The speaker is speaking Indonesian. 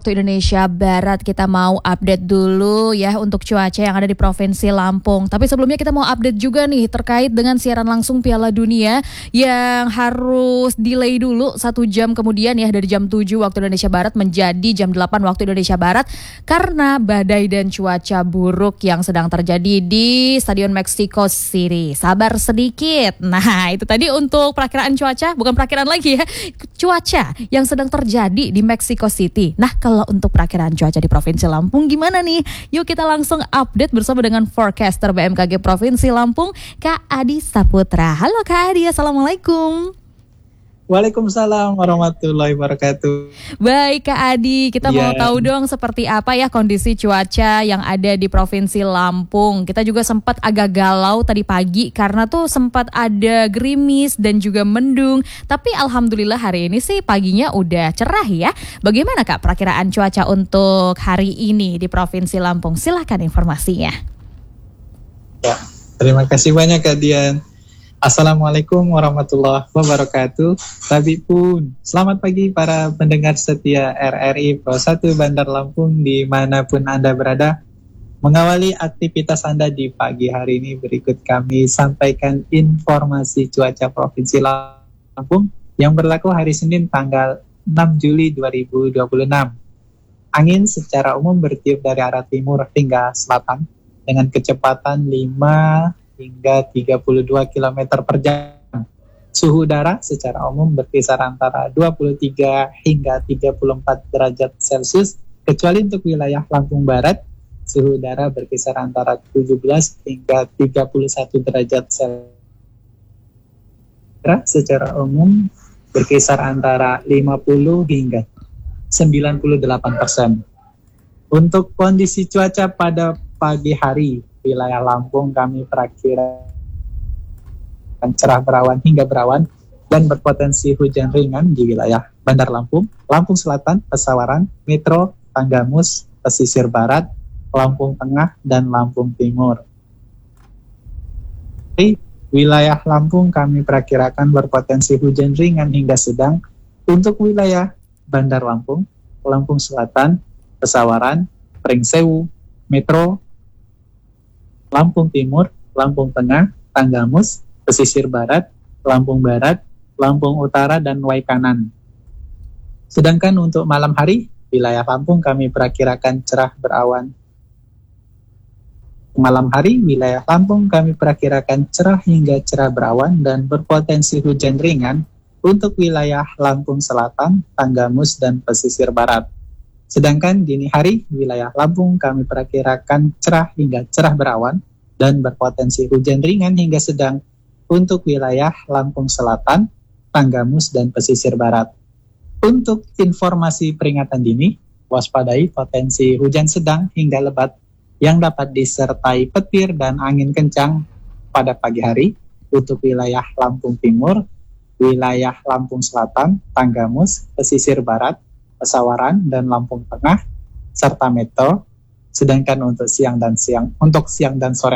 waktu Indonesia Barat. Kita mau update dulu ya untuk cuaca yang ada di Provinsi Lampung. Tapi sebelumnya kita mau update juga nih terkait dengan siaran langsung Piala Dunia yang harus delay dulu 1 jam kemudian ya, dari jam 7 waktu Indonesia Barat menjadi jam 8 waktu Indonesia Barat karena badai dan cuaca buruk yang sedang terjadi di Stadion Mexico City. Sabar sedikit. Nah, itu tadi untuk perakiraan cuaca, bukan perakiraan lagi ya, cuaca yang sedang terjadi di Mexico City. Nah, kalau untuk perakiraan cuaca di Provinsi Lampung gimana nih? Yuk kita langsung update bersama dengan forecaster BMKG Provinsi Lampung, Kak Adi Saputra. Halo Kak Adi, Assalamualaikum. Waalaikumsalam warahmatullahi wabarakatuh. Baik Kak Adi, kita mau tahu dong seperti apa ya kondisi cuaca yang ada di Provinsi Lampung. Kita juga sempat agak galau tadi pagi karena tuh sempat ada gerimis dan juga mendung. Tapi alhamdulillah hari ini sih paginya udah cerah ya. Bagaimana Kak perakiraan cuaca untuk hari ini di Provinsi Lampung? Silahkan informasinya. Ya, terima kasih banyak Kak Dian. Assalamualaikum warahmatullahi wabarakatuh. Tapi pun, selamat pagi para pendengar setia RRI Pro 1 Bandar Lampung dimanapun Anda berada. Mengawali aktivitas Anda di pagi hari ini, berikut kami sampaikan informasi cuaca Provinsi Lampung yang berlaku hari Senin tanggal 6 Juli 2026. Angin secara umum bertiup dari arah timur hingga selatan dengan kecepatan 5 hingga 32 km per jam. Suhu udara secara umum berkisar antara 23 hingga 34 derajat Celcius, kecuali untuk wilayah Lampung Barat, suhu udara berkisar antara 17 hingga 31 derajat Celcius. Secara umum berkisar antara 50 hingga 98%. Untuk kondisi cuaca pada pagi hari, wilayah Lampung kami perakiraan cerah berawan hingga berawan dan berpotensi hujan ringan di wilayah Bandar Lampung, Lampung Selatan, Pesawaran, Metro, Tanggamus, Pesisir Barat, Lampung Tengah, dan Lampung Timur. Di wilayah Lampung kami perakirakan berpotensi hujan ringan hingga sedang untuk wilayah Bandar Lampung, Lampung Selatan, Pesawaran, Pringsewu, Metro, Lampung Timur, Lampung Tengah, Tanggamus, Pesisir Barat, Lampung Barat, Lampung Utara, dan Waikanan. Sedangkan untuk malam hari, wilayah Lampung kami perakirakan cerah berawan. Malam hari, wilayah Lampung kami perakirakan cerah hingga cerah berawan dan berpotensi hujan ringan untuk wilayah Lampung Selatan, Tanggamus, dan Pesisir Barat. Sedangkan dini hari, wilayah Lampung kami perakirakan cerah hingga cerah berawan dan berpotensi hujan ringan hingga sedang untuk wilayah Lampung Selatan, Tanggamus, dan Pesisir Barat. Untuk informasi peringatan dini, waspadai potensi hujan sedang hingga lebat yang dapat disertai petir dan angin kencang pada pagi hari untuk wilayah Lampung Timur, wilayah Lampung Selatan, Tanggamus, Pesisir Barat, Pesawaran, dan Lampung Tengah, serta Metro. Sedangkan untuk siang dan sore